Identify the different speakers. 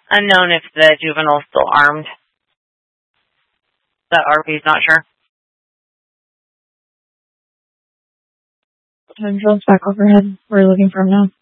Speaker 1: Unknown if the juvenile's still armed. The RP's not sure.
Speaker 2: Drone's back overhead. We're looking for him now.